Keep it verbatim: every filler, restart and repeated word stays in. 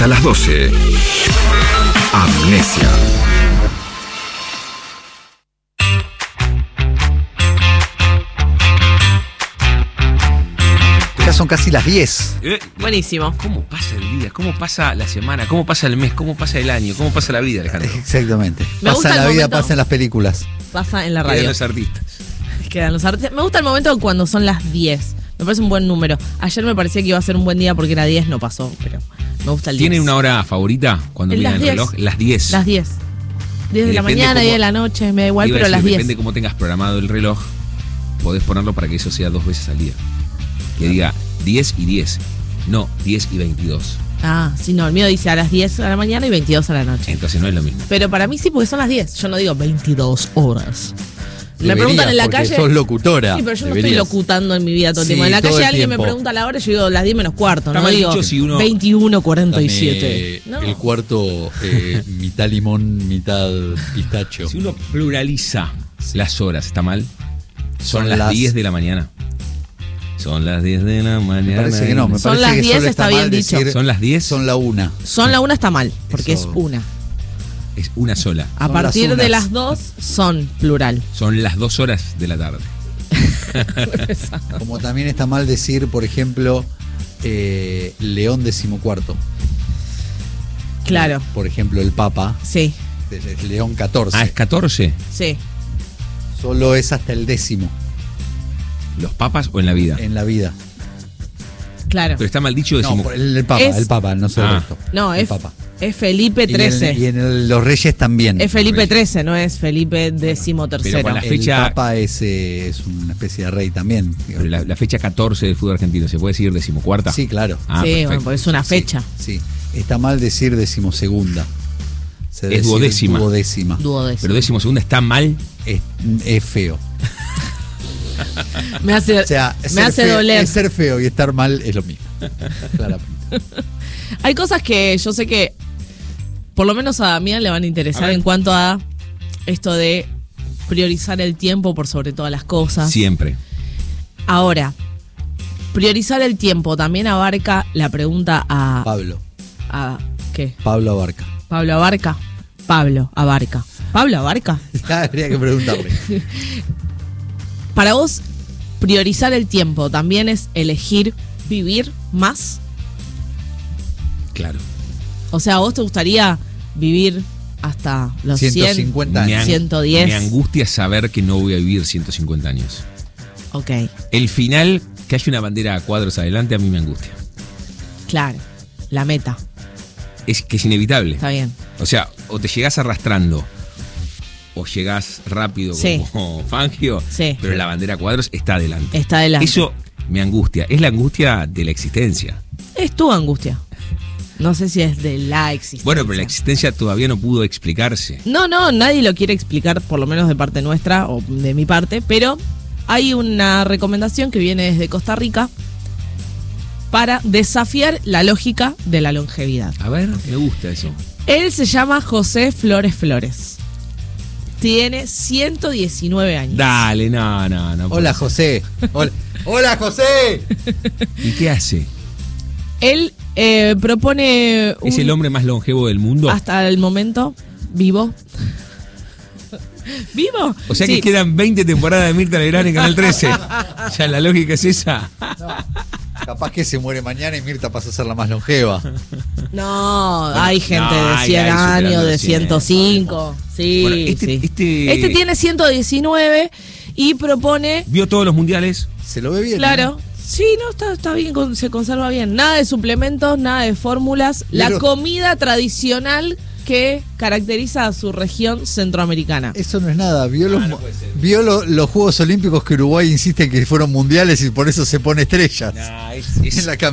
Hasta las doce. Amnesia. Ya son casi las diez. Eh, Buenísimo. ¿Cómo pasa el día? ¿Cómo pasa la semana? ¿Cómo pasa el mes? ¿Cómo pasa el año? ¿Cómo pasa la vida, Alejandro? Exactamente. Me gusta Pasa el la vida, momento. pasa en las películas. Pasa en la Quedan radio. los artistas. Quedan los artistas. Me gusta el momento cuando son las diez. Me parece un buen número. Ayer me parecía que iba a ser un buen día porque era diez, no pasó, pero me gusta el diez. ¿Tienen una hora favorita cuando En miran las el diez. reloj? Las diez. Las diez. diez de Y la depende mañana, cómo- diez de la noche, me da igual, Iba a pero decir, las diez. depende de cómo tengas programado el reloj, podés ponerlo para que eso sea dos veces al día. Que diga diez y diez. No, diez y veintidós. Ah, sí, no, el mío dice a las diez de la mañana y veintidós a la noche. Entonces no es lo mismo. Pero para mí sí, porque son las diez. Yo no digo veintidós horas. Me Deberías, preguntan en la porque calle. sos locutora. Sí, pero yo no Deberías. estoy locutando en mi vida todo el Sí, tiempo. En la todo calle el alguien me tiempo. pregunta la hora y yo digo las diez menos cuarto. Está No mal digo dicho si uno- veintiuno cuarenta y siete. Dame No. el cuarto, eh, mitad limón, mitad pistacho. Si uno pluraliza las horas, ¿está mal? Son, Son las las- diez de la mañana. Son las diez de la mañana. Me parece que no, me Son parece las que diez, solo está está bien mal dicho. decir ¿Son las diez? son la una. Son la una está mal, porque Eso. es una. Es una sola. A Son partir las de unas. las dos son plural. Son las dos horas de la tarde. Como también está mal decir, por ejemplo, eh, León decimocuarto. Claro, Por ejemplo, el Papa sí, es es León catorce. Ah, es catorce. sí. Solo es hasta el décimo ¿Los papas o en la vida? en la vida. Claro. Pero está mal dicho No, decimos. por el, el Papa, Es- el Papa, no sé el Ah. resto. No, el es, Papa. es Felipe Y en- trece. Y en, el- los Reyes también. Es Felipe Reyes. trece, no es Felipe décimo Pero tercero. con la El fecha- Papa es, eh, es una especie de rey también. Pero la, la fecha catorce del fútbol argentino, ¿se puede decir decimocuarta? Sí, claro. Ah, sí, perfecto. bueno, porque es una Sí, fecha. Sí, está mal decir decimosegunda. Se debe Es decir duodécima. duodécima. Duodécimo. Pero decimosegunda está mal. Es, es feo. Me hace, O sea, me ser hace feo- doler. es ser feo y estar mal es lo mismo. Claramente. Hay cosas que yo sé que por lo menos a Damián le van a interesar A ver. en cuanto a esto de priorizar el tiempo por sobre todas las cosas. Siempre. Ahora, priorizar el tiempo también abarca la pregunta a, Pablo. a ¿qué? Pablo Abarca. Pablo Abarca. Pablo Abarca. Pablo Abarca. Ya habría que preguntarle. Para vos, priorizar el tiempo también es elegir vivir más. Claro. O sea, ¿a vos te gustaría vivir hasta los ciento cien? cincuenta Me años. an- ciento diez. Me angustia saber que no voy a vivir ciento cincuenta años. Ok, El final, que haya una bandera a cuadros adelante, a mí me angustia. claro. La meta. Es que es inevitable. Está bien. O sea, o te llegás arrastrando o llegás rápido Sí. como Fangio, Sí. pero la bandera a cuadros está adelante. Está adelante. Eso me angustia. Es la angustia de la existencia. Es tu angustia. No sé si es de la existencia. Bueno, pero la existencia todavía no pudo explicarse. No, no, nadie lo quiere explicar, por lo menos de parte nuestra o de mi parte, pero hay una recomendación que viene desde Costa Rica para desafiar la lógica de la longevidad. A ver, me gusta eso. Él se llama José Flores Flores. Tiene ciento diecinueve años. Dale, no, no, no. Hola, José. Hola, Hola José. ¿Y qué hace? Él eh, propone un- ¿Es el hombre más longevo del mundo? hasta el momento vivo. ¿Vivo? O sea Sí. que quedan veinte temporadas de Mirta Legrand en Canal trece. Ya la lógica es esa. Capaz que se muere mañana y Mirta pasa a ser la más longeva. No, hay gente no, de hay- cien hay años, superando de cien. ciento cinco. Sí, Bueno, este- sí. este- Este tiene ciento diecinueve y propone, Vio todos los mundiales. Se lo ve bien. claro, sí, no, está, está bien, con- se conserva bien. Nada de suplementos, nada de fórmulas. La Pero- comida tradicional que caracteriza a su región centroamericana. Eso no es nada. Vio, los, Ah, no puede ser. vio lo- los Juegos Olímpicos que Uruguay insiste que fueron mundiales y por eso se pone estrellas. Nah, es- En es- la